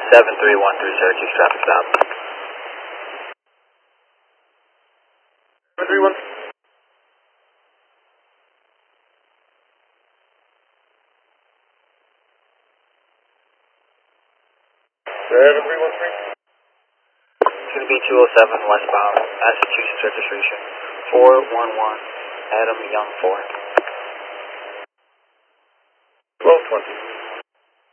7313 Syracuse traffic stop. 731. To the B207 westbound, Massachusetts registration, 411 Adam Young 4. 1220.